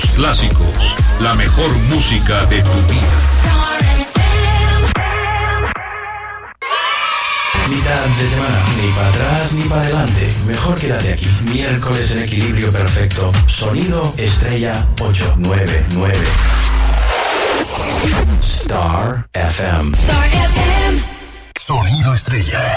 los clásicos, la mejor música de tu vida. Mitad de semana, ni para atrás ni para adelante. Mejor quédate aquí. Miércoles en equilibrio perfecto. Sonido Estrella 899. Star FM. Star FM. Sonido Estrella.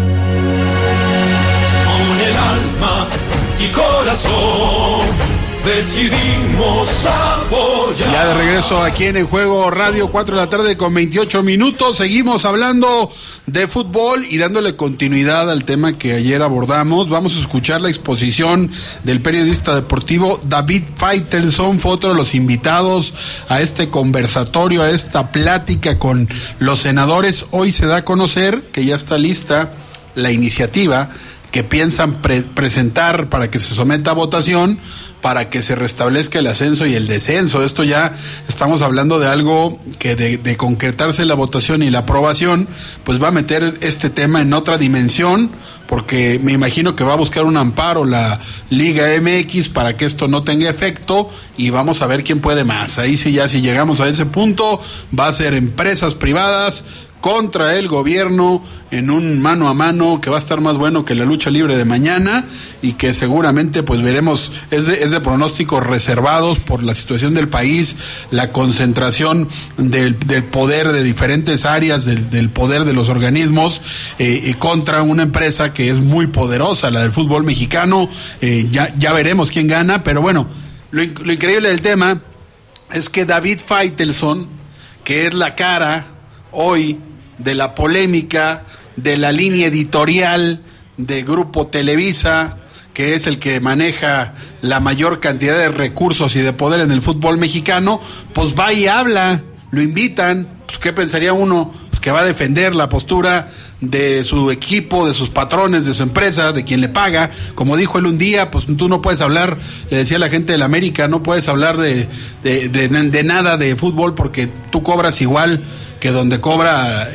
Con el alma y corazón decidimos apoyar. Ya de regreso aquí en El Juego Radio, 4 de la tarde con 28 minutos. Seguimos hablando de fútbol y dándole continuidad al tema que ayer abordamos. Vamos a escuchar la exposición del periodista deportivo David Faitelson. Fue otro de los invitados a este conversatorio, a esta plática con los senadores. Hoy se da a conocer que ya está lista la iniciativa que piensan presentar para que se someta a votación, para que se restablezca el ascenso y el descenso. Esto ya estamos hablando de algo que de concretarse la votación y la aprobación, pues va a meter este tema en otra dimensión, porque me imagino que va a buscar un amparo la Liga MX para que esto no tenga efecto, y vamos a ver quién puede más. Ahí sí, ya si llegamos a ese punto, va a ser empresas privadas contra el gobierno en un mano a mano que va a estar más bueno que la lucha libre de mañana, y que seguramente pues veremos, es de pronósticos reservados por la situación del país, la concentración del poder de diferentes áreas, del poder de los organismos, contra una empresa que es muy poderosa, la del fútbol mexicano. Ya veremos quién gana, pero bueno, lo increíble del tema es que David Faitelson, que es la cara hoy de la polémica, de la línea editorial de Grupo Televisa, que es el que maneja la mayor cantidad de recursos y de poder en el fútbol mexicano, pues va y habla, lo invitan. Pues ¿qué pensaría uno? Pues que va a defender la postura de su equipo, de sus patrones, de su empresa, de quien le paga. Como dijo él un día, pues tú no puedes hablar, le decía a la gente de la América, no puedes hablar de nada de fútbol, porque tú cobras igual que donde cobra,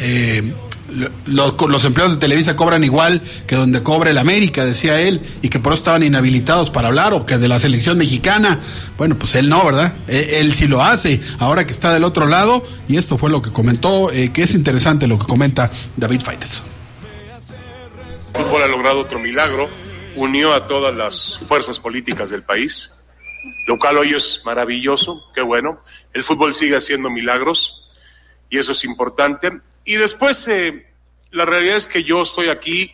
los empleados de Televisa cobran igual que donde cobra el América, decía él, y que por eso estaban inhabilitados para hablar, o que de la selección mexicana. Bueno, pues él no, ¿verdad? Él sí lo hace, ahora que está del otro lado, y esto fue lo que comentó, que es interesante lo que comenta David Faitelson. El fútbol ha logrado otro milagro, unió a todas las fuerzas políticas del país, lo cual hoy es maravilloso, qué bueno. El fútbol sigue haciendo milagros, y eso es importante. Y después, la realidad es que yo estoy aquí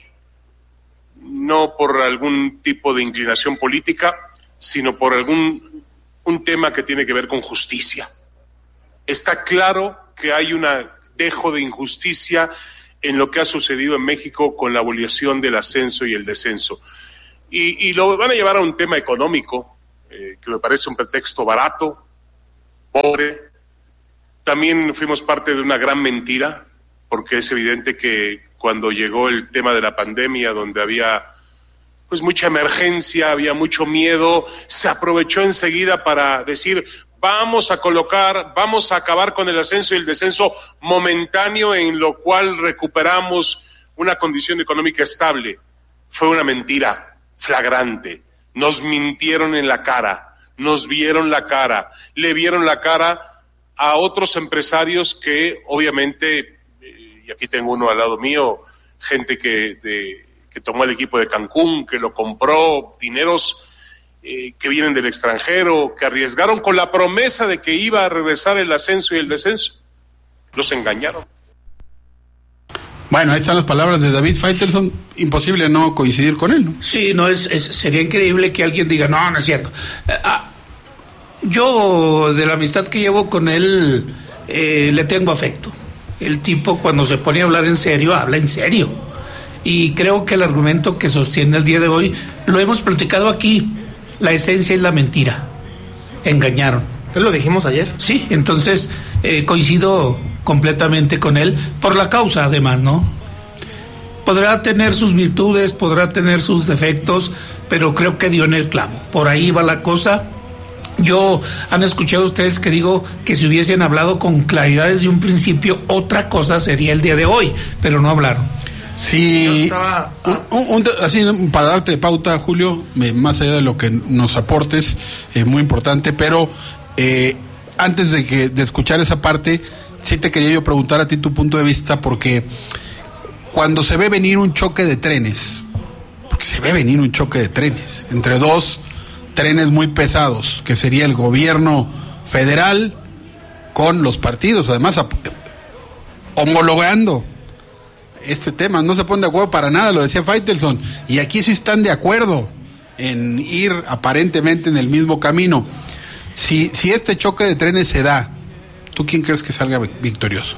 no por algún tipo de inclinación política, sino por un tema que tiene que ver con justicia. Está claro que hay un dejo de injusticia en lo que ha sucedido en México con la abolición del ascenso y el descenso. Y lo van a llevar a un tema económico, que me parece un pretexto barato, pobre. También fuimos parte de una gran mentira, porque es evidente que cuando llegó el tema de la pandemia, donde había pues mucha emergencia, había mucho miedo, se aprovechó enseguida para decir, vamos a acabar con el ascenso y el descenso momentáneo, en lo cual recuperamos una condición económica estable. Fue una mentira flagrante. Nos mintieron en la cara, nos vieron la cara, le vieron la cara a otros empresarios que obviamente, y aquí tengo uno al lado mío, gente que tomó el equipo de Cancún, que lo compró, dineros que vienen del extranjero, que arriesgaron con la promesa de que iba a regresar el ascenso y el descenso. Los engañaron. Bueno, ahí están las palabras de David Faitelson. Imposible no coincidir con él, ¿no? Sí, sería increíble que alguien diga, no es cierto. Yo, de la amistad que llevo con él, le tengo afecto. El tipo, cuando se pone a hablar en serio, habla en serio. Y creo que el argumento que sostiene el día de hoy, lo hemos platicado aquí, la esencia es la mentira. Engañaron. ¿Qué lo dijimos ayer? Sí, entonces coincido completamente con él, por la causa además, ¿no? Podrá tener sus virtudes, podrá tener sus defectos, pero creo que dio en el clavo. Por ahí va la cosa. Han escuchado ustedes que digo que si hubiesen hablado con claridad desde un principio, otra cosa sería el día de hoy, pero no hablaron. Sí, así para darte pauta, Julio, más allá de lo que nos aportes, muy importante, pero antes de escuchar esa parte, sí te quería yo preguntar a ti tu punto de vista, porque cuando se ve venir un choque de trenes, entre dos trenes muy pesados, que sería el gobierno federal con los partidos, además homologando este tema, no se ponen de acuerdo para nada, lo decía Faitelson, y aquí sí están de acuerdo en ir aparentemente en el mismo camino. Si este choque de trenes se da, ¿tú quién crees que salga victorioso?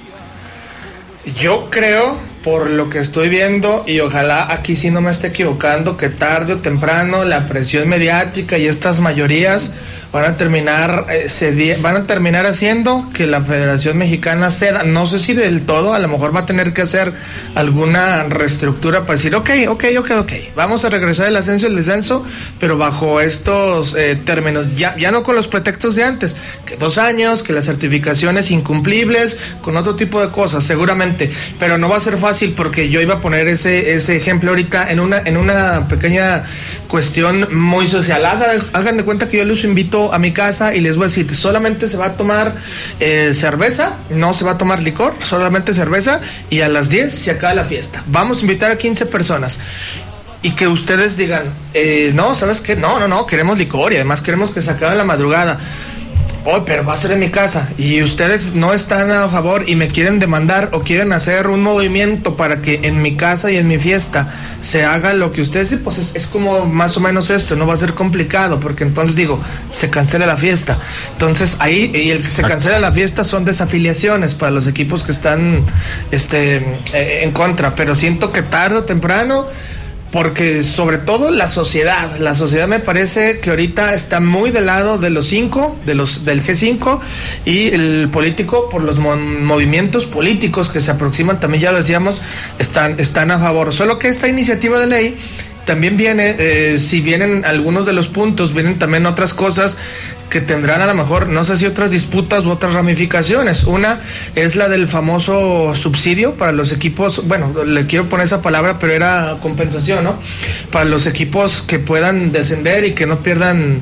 Yo creo, por lo que estoy viendo, y ojalá aquí sí no me esté equivocando, que tarde o temprano la presión mediática y estas mayorías van a terminar haciendo que la Federación Mexicana ceda. No sé si del todo, a lo mejor va a tener que hacer alguna reestructura para decir, ok, vamos a regresar el ascenso y el descenso, pero bajo estos términos, ya no con los pretextos de antes, que 2 años, que las certificaciones incumplibles, con otro tipo de cosas, seguramente, pero no va a ser fácil, porque yo iba a poner ese ejemplo ahorita en una pequeña cuestión muy social. Hagan de cuenta que yo los invito a mi casa y les voy a decir, solamente se va a tomar cerveza, no se va a tomar licor, solamente cerveza, y a las 10 se acaba la fiesta. Vamos a invitar a 15 personas. Y que ustedes digan, no, ¿sabes qué? No, queremos licor y además queremos que se acabe la madrugada. Pero va a ser en mi casa, y ustedes no están a favor y me quieren demandar o quieren hacer un movimiento para que en mi casa y en mi fiesta se haga lo que ustedes dicen, pues es como más o menos esto. No va a ser complicado, porque entonces se cancela la fiesta. Entonces ahí, y el que se cancela la fiesta son desafiliaciones para los equipos que están en contra, pero siento que tarde o temprano, porque sobre todo la sociedad me parece que ahorita está muy del lado de los 5, del G5, y el político, por los movimientos políticos que se aproximan, también ya lo decíamos, están a favor. Solo que esta iniciativa de ley también viene, si vienen algunos de los puntos, vienen también otras cosas que tendrán a lo mejor, no sé si otras disputas u otras ramificaciones. Una es la del famoso subsidio para los equipos, bueno, le quiero poner esa palabra, pero era compensación, ¿no? Para los equipos que puedan descender y que no pierdan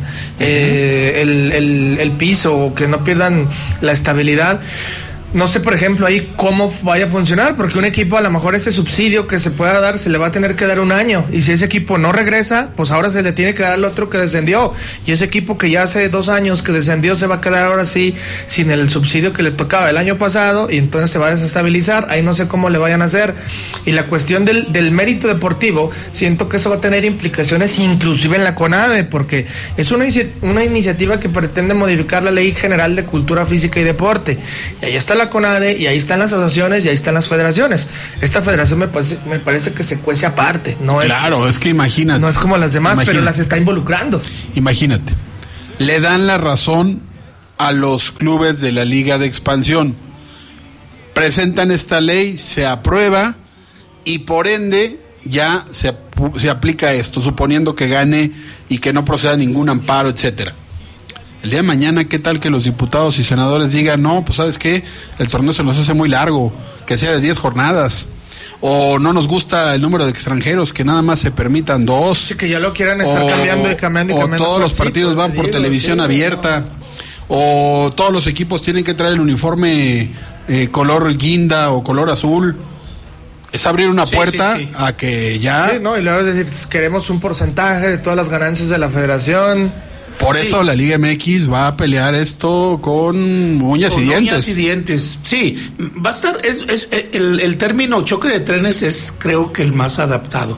el piso, o que no pierdan la estabilidad. No sé, por ejemplo, ahí cómo vaya a funcionar, porque un equipo, a lo mejor ese subsidio que se pueda dar, se le va a tener que dar 1 año, y si ese equipo no regresa, pues ahora se le tiene que dar al otro que descendió, y ese equipo que ya hace 2 años que descendió se va a quedar ahora sí sin el subsidio que le tocaba el año pasado, y entonces se va a desestabilizar. Ahí no sé cómo le vayan a hacer. Y la cuestión del mérito deportivo, siento que eso va a tener implicaciones inclusive en la CONADE, porque es una iniciativa que pretende modificar la Ley General de Cultura Física y Deporte, y ahí está la CONADE, y ahí están las asociaciones, y ahí están las federaciones. Esta federación me parece que se cuece aparte, claro, es que imagínate, no es como las demás, pero las está involucrando. Imagínate, le dan la razón a los clubes de la Liga de Expansión, presentan esta ley, se aprueba, y por ende ya se aplica esto, suponiendo que gane y que no proceda ningún amparo, etcétera. El día de mañana, ¿qué tal que los diputados y senadores digan, no, pues ¿sabes qué? El torneo se nos hace muy largo, que sea de 10 jornadas. O no nos gusta el número de extranjeros, que nada más se permitan 2. Sí, que ya lo quieran estar cambiando. O todos los partidos van por televisión abierta. O todos los equipos tienen que traer el uniforme color guinda o color azul. Es abrir una puerta a que ya... Sí, no, y luego decir, queremos un porcentaje de todas las ganancias de la federación. Por eso la Liga MX va a pelear esto con uñas y dientes. Uñas y dientes, sí. Va a estar, el término choque de trenes es, creo que el más adaptado.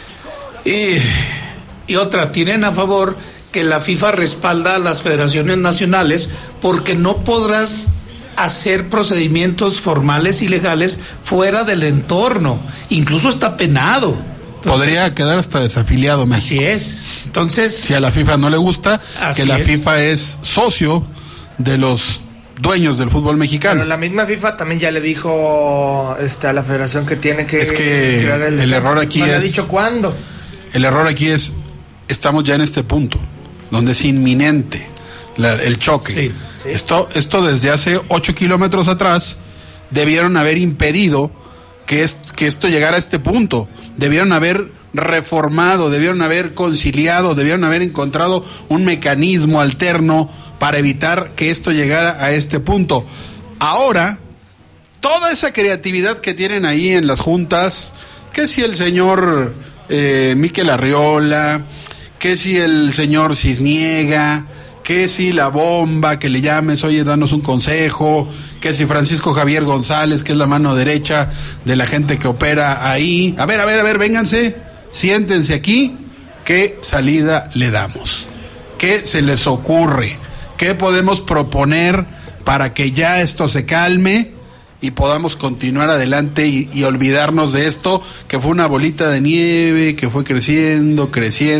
Y otra, tienen a favor que la FIFA respalda a las federaciones nacionales, porque no podrás hacer procedimientos formales y legales fuera del entorno. Incluso está penado. Entonces, podría quedar hasta desafiliado México. Así es. Entonces, si a la FIFA no le gusta, que la FIFA es socio de los dueños del fútbol mexicano. Pero la misma FIFA también ya le dijo a la federación que tiene que... Es que el error aquí no es... le ha dicho cuándo. El error aquí es, estamos ya en este punto, donde es inminente el choque. Sí. Esto desde hace 8 kilómetros atrás debieron haber impedido que esto llegara a este punto. Debieron haber reformado, debieron haber conciliado, debieron haber encontrado un mecanismo alterno para evitar que esto llegara a este punto. Ahora, toda esa creatividad que tienen ahí en las juntas, que si el señor Miquel Arriola, que si el señor Cisniega, que si la bomba, que le llames, oye, danos un consejo, que si Francisco Javier González, que es la mano derecha de la gente que opera ahí. A ver, vénganse, siéntense aquí, ¿qué salida le damos? ¿Qué se les ocurre? ¿Qué podemos proponer para que ya esto se calme y podamos continuar adelante y olvidarnos de esto, que fue una bolita de nieve, que fue creciendo,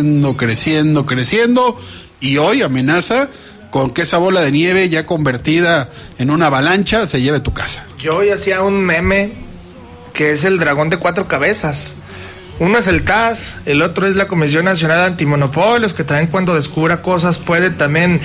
y hoy amenaza con que esa bola de nieve ya convertida en una avalancha se lleve a tu casa? Yo hoy hacía un meme que es el dragón de 4 cabezas. Uno es el TAS, el otro es la Comisión Nacional Antimonopolios, que también cuando descubra cosas puede también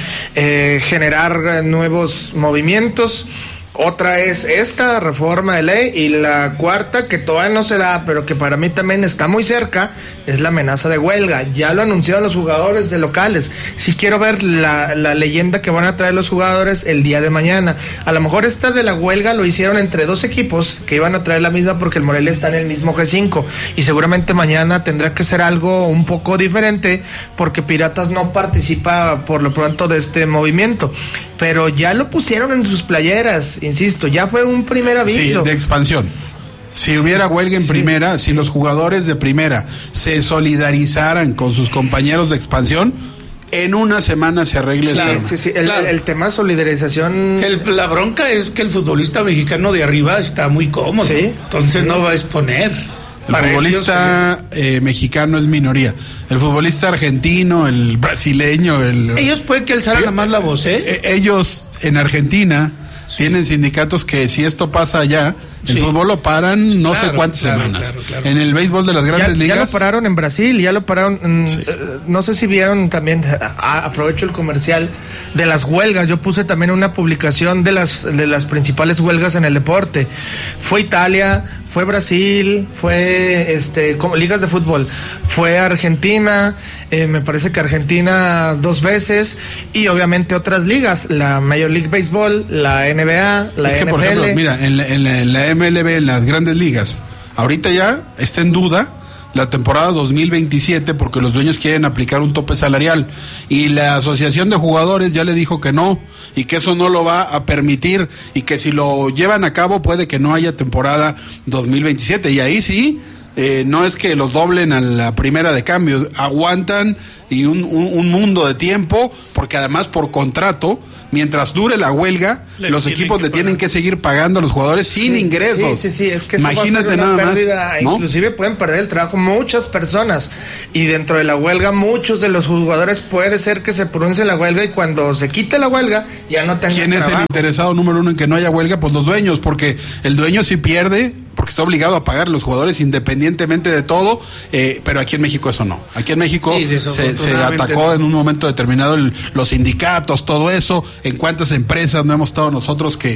generar nuevos movimientos. Otra es esta reforma de ley, y la cuarta, que todavía no se da, pero que para mí también está muy cerca, es la amenaza de huelga. Ya lo anunciaron los jugadores de locales. Sí quiero ver la leyenda que van a traer los jugadores el día de mañana. A lo mejor esta de la huelga lo hicieron entre 2 equipos que iban a traer la misma, porque el Morelia está en el mismo G5, y seguramente mañana tendrá que ser algo un poco diferente, porque Piratas no participa por lo pronto de este movimiento. Pero ya lo pusieron en sus playeras, insisto, ya fue un primer aviso. Sí, de expansión. Si hubiera huelga en primera, si los jugadores de primera se solidarizaran con sus compañeros de expansión, en una semana se arregla el tema. Sí, el tema de solidarización. La bronca es que el futbolista mexicano de arriba está muy cómodo, entonces no va a exponer. El futbolista mexicano es minoría. El futbolista argentino, el brasileño, ellos pueden que alzaran más la voz, ellos en Argentina tienen sindicatos que si esto pasa allá, el fútbol lo paran sé cuántas semanas. Claro. En el béisbol de las grandes ligas. Ya lo pararon en Brasil, ya lo pararon. No sé si vieron también, aprovecho el comercial de las huelgas. Yo puse también una publicación de las principales huelgas en el deporte. Fue Italia, fue Brasil, fue como ligas de fútbol, fue Argentina, me parece que Argentina 2 veces, y obviamente otras ligas, la Major League Baseball, la NBA, la NFL. Por ejemplo, mira, en la MLB, en las grandes ligas, ahorita ya está en duda la temporada 2027 porque los dueños quieren aplicar un tope salarial, y la asociación de jugadores ya le dijo que no, y que eso no lo va a permitir, y que si lo llevan a cabo puede que no haya temporada 2027, y ahí sí, no es que los doblen a la primera de cambio, aguantan y un mundo de tiempo, porque además por contrato, mientras dure la huelga, los equipos le tienen que seguir pagando a los jugadores sin ingresos. Sí, es que imagínate nada pérdida, más, ¿no? Inclusive pueden perder el trabajo muchas personas, y dentro de la huelga muchos de los jugadores puede ser que se pronuncie la huelga, y cuando se quite la huelga ya no tengan ¿Quién trabajo? es el interesado número 1 en que no haya huelga? Pues los dueños, porque el dueño sí pierde, porque está obligado a pagar a los jugadores independientemente de todo, pero aquí en México eso no. Aquí en México se atacó en un momento determinado los sindicatos, todo eso. En cuántas empresas no hemos estado nosotros que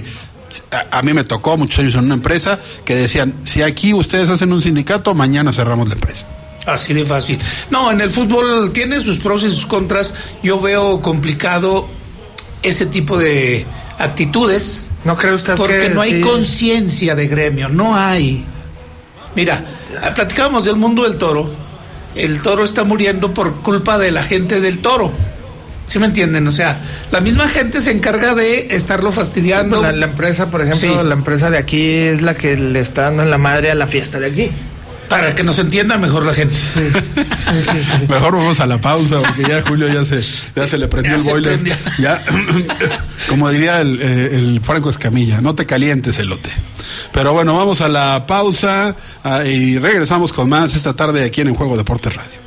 a mí me tocó muchos años en una empresa que decían, si aquí ustedes hacen un sindicato, mañana cerramos la empresa. Así de fácil. No, en el fútbol tiene sus pros y sus contras. Yo veo complicado ese tipo de actitudes. ¿No cree usted porque no hay conciencia de gremio, no hay. Mira, platicábamos del mundo del toro. El toro está muriendo por culpa de la gente del toro. ¿Sí me entienden? O sea, la misma gente se encarga de estarlo fastidiando. La empresa, por ejemplo, la empresa de aquí es la que le está dando en la madre a la fiesta de aquí. Para que nos entienda mejor la gente. Sí. Mejor vamos a la pausa, porque ya Julio ya se le prendió el boiler. Ya, como diría el Franco Escamilla, no te calientes, elote. Pero bueno, vamos a la pausa y regresamos con más esta tarde aquí en Juego Deportes Radio.